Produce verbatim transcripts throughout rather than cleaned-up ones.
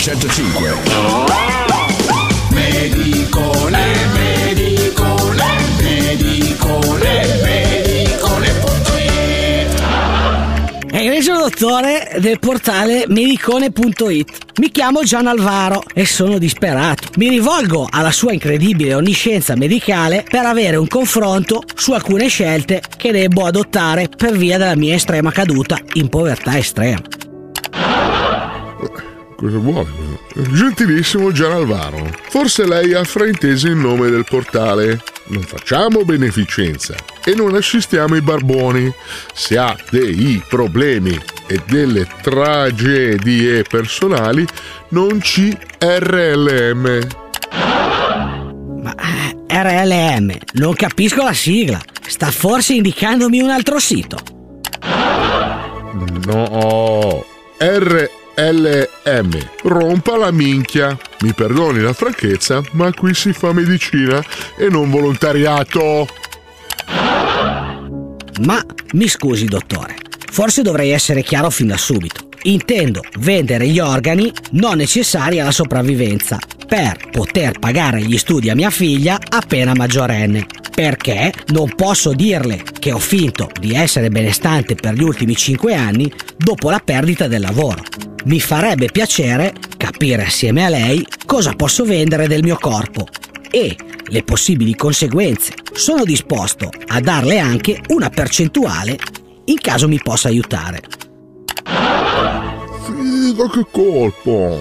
centocinque. Medicole, medicole, medicole, medicole punto it. Egregio dottore del portale medicone punto it. Mi chiamo Gian Alvaro e sono disperato. Mi rivolgo alla sua incredibile onniscienza medicale per avere un confronto su alcune scelte che devo adottare per via della mia estrema caduta in povertà estrema. Cosa vuole? Gentilissimo Gian Alvaro, forse lei ha frainteso il nome del portale. Non facciamo beneficenza e non assistiamo i barboni. Se ha dei problemi e delle tragedie personali, non ci R L M. Ma R L M, non capisco la sigla. Sta forse indicandomi un altro sito? No, R L M, rompa la minchia. Mi perdoni la franchezza, ma qui si fa medicina e non volontariato. Ma mi scusi dottore, forse dovrei essere chiaro fin da subito. Intendo vendere gli organi non necessari alla sopravvivenza per poter pagare gli studi a mia figlia appena maggiorenne, perché non posso dirle che ho finto di essere benestante per gli ultimi cinque anni dopo la perdita del lavoro. Mi farebbe piacere capire assieme a lei cosa posso vendere del mio corpo e le possibili conseguenze. Sono disposto a darle anche una percentuale in caso mi possa aiutare. Figa, che colpo!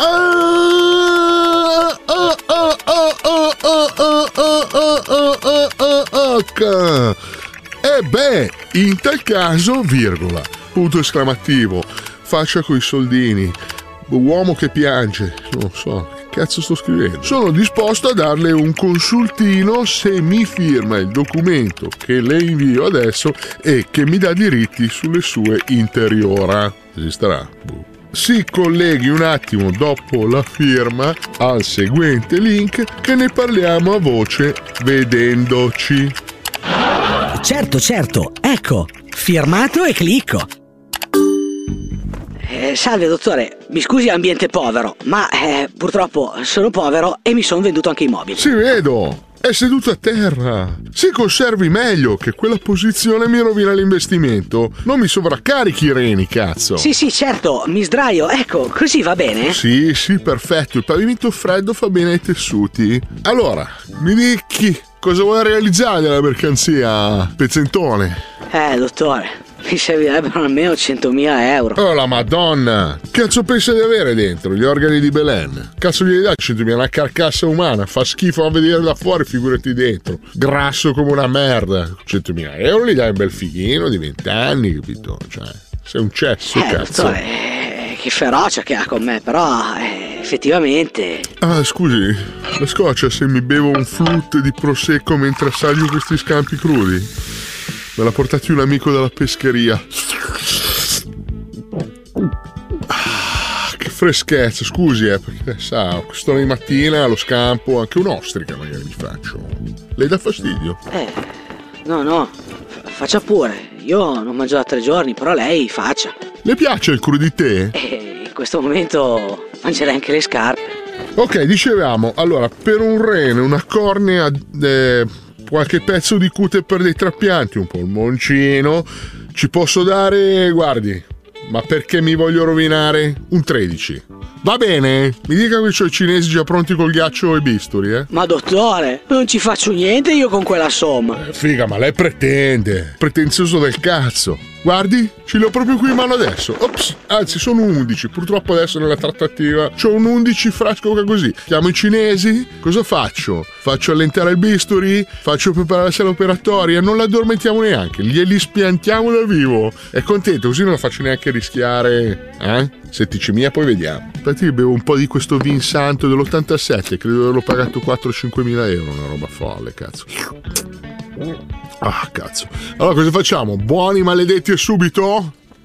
Ah, ah, ah, ah, ah, ah, ah, ah, ah, ah, ah, ah. E beh, in tal caso, virgola, punto esclamativo, faccia coi soldini, uomo che piange, non so, che cazzo sto scrivendo. Sono disposto a darle un consultino se mi firma il documento che le invio adesso e che mi dà diritti sulle sue interiora. Esisterà? Boh. Si colleghi un attimo dopo la firma al seguente link che ne parliamo a voce vedendoci. Certo, certo, ecco, firmato e clicco. Eh, salve dottore, mi scusi ambiente povero, ma eh, purtroppo sono povero e mi sono venduto anche i mobili. Sì, vedo, è seduto a terra. Si conservi meglio, che quella posizione mi rovina l'investimento. Non mi sovraccarichi i reni, cazzo. Sì, sì, certo, mi sdraio, ecco, così va bene? Sì, sì, perfetto, il pavimento freddo fa bene ai tessuti. Allora, mi dici cosa vuoi realizzare della mercanzia, pezzentone? Eh, dottore, mi servirebbero almeno centomila euro. Oh la madonna! Cazzo pensa di avere dentro? Gli organi di Belen? Cazzo gli dai centomila? Una carcassa umana, fa schifo a vedere da fuori, figurati dentro. Grasso come una merda. centomila euro li dai un bel fighino di venti anni, capito? Cioè, sei un cesso, eh, cazzo. Dottore, eh, che ferocia che ha con me, però eh, effettivamente... Ah, scusi, la scoccia se mi bevo un flute di prosecco mentre assaggio questi scampi crudi? Me l'ha portati un amico dalla pescheria. Ah, che freschezza, scusi, eh, perché sa, quest'ora di mattina allo scampo anche un'ostrica magari mi faccio. Lei dà fastidio? Eh, no, no, f- faccia pure. Io non mangio da tre giorni, però lei faccia. Le piace il crudité? E in questo momento mangerei anche le scarpe. Ok, dicevamo, allora, per un rene, una cornea... Eh, qualche pezzo di cute per dei trapianti, un polmoncino, ci posso dare, guardi, ma perché mi voglio rovinare? Un tredici. Va bene? Mi dica che c'ho i cinesi già pronti col ghiaccio e bisturi, eh? Ma dottore, non ci faccio niente io con quella somma. Eh, figa, ma lei pretende. Pretenzioso del cazzo. Guardi, ce li ho proprio qui in mano adesso. Ops, anzi sono undici. Purtroppo adesso nella trattativa c'ho un undici frasco che così. Chiamo i cinesi, cosa faccio? Faccio allentare il bisturi? Faccio preparare la sala operatoria? Non la addormentiamo neanche, glieli spiantiamo dal vivo. È contento, così non lo faccio neanche rischiare, eh? Setticimila, poi vediamo. Infatti bevo un po' di questo vin santo dell'ottantasette, credo di averlo pagato quattro-cinque mila euro, una roba folle, cazzo. Ah, cazzo. Allora cosa facciamo? Buoni, maledetti e subito?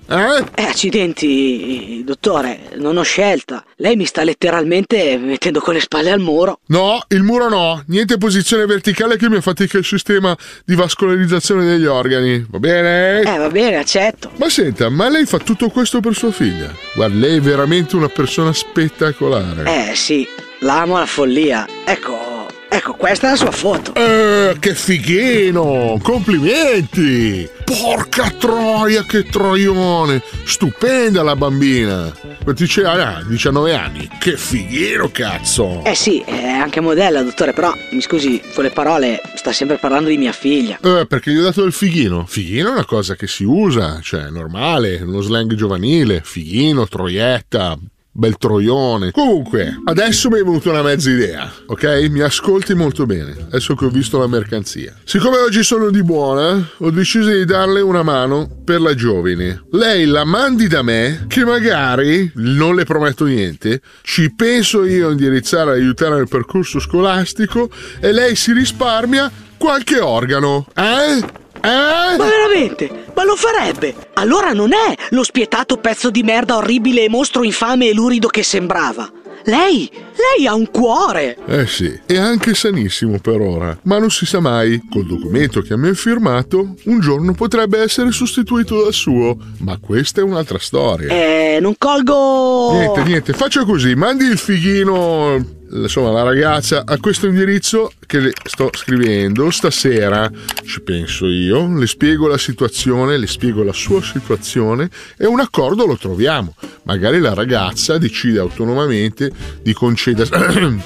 Eh? Eh, accidenti, dottore, non ho scelta. Lei mi sta letteralmente mettendo con le spalle al muro. No, il muro no. Niente posizione verticale che mi affatica il sistema di vascolarizzazione degli organi. Va bene? Eh, va bene, accetto. Ma senta, ma lei fa tutto questo per sua figlia? Guarda, lei è veramente una persona spettacolare. Eh, sì, l'amo alla follia. Ecco... Ecco, questa è la sua foto. Eh, che fighino! Complimenti! Porca troia, che troione! Stupenda la bambina! Quanti c'è? Ah, diciannove anni. Che fighino, cazzo! Eh sì, è anche modella, dottore, però, mi scusi, con le parole sta sempre parlando di mia figlia. Eh, perché gli ho dato del fighino. Fighino è una cosa che si usa, cioè, è normale, uno slang giovanile. Fighino, troietta... Bel troione. Comunque, adesso mi è venuta una mezza idea, ok? Mi ascolti molto bene, adesso che ho visto la mercanzia. Siccome oggi sono di buona, ho deciso di darle una mano per la giovine. Lei la mandi da me, che magari, non le prometto niente, ci penso io a indirizzare, aiutare nel percorso scolastico e lei si risparmia qualche organo, eh? Eh? Ma veramente? Ma lo farebbe? Allora non è lo spietato pezzo di merda orribile e mostro infame e lurido che sembrava. Lei, lei ha un cuore. Eh sì, è anche sanissimo per ora, ma non si sa mai. Col documento che mi ha firmato, un giorno potrebbe essere sostituito dal suo, ma questa è un'altra storia. Eh, non colgo... Niente, niente, faccia così, mandi il fighino... Insomma, la ragazza a questo indirizzo che le sto scrivendo stasera, ci penso io, le spiego la situazione, le spiego la sua situazione e un accordo lo troviamo. Magari la ragazza decide autonomamente di concedere,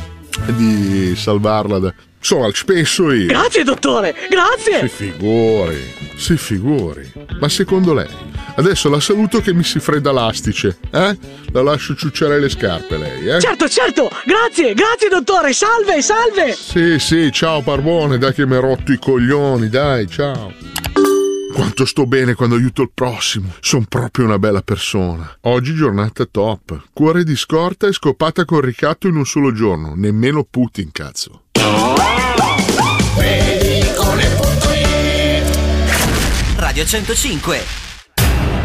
di salvarla da... Insomma, ci penso io. Grazie, dottore, grazie. Si figuri, si figuri. Ma secondo lei, adesso la saluto che mi si fredda l'astice, eh? La lascio ciucciare le scarpe lei, eh? Certo, certo, grazie, grazie, dottore, salve, salve. Sì, sì, ciao Barbone, dai che mi hai rotto i coglioni, dai, ciao. Quanto sto bene quando aiuto il prossimo, sono proprio una bella persona. Oggi giornata top, cuore di scorta e scopata con ricatto in un solo giorno, nemmeno Putin, cazzo. Medicole punto it Radio centocinque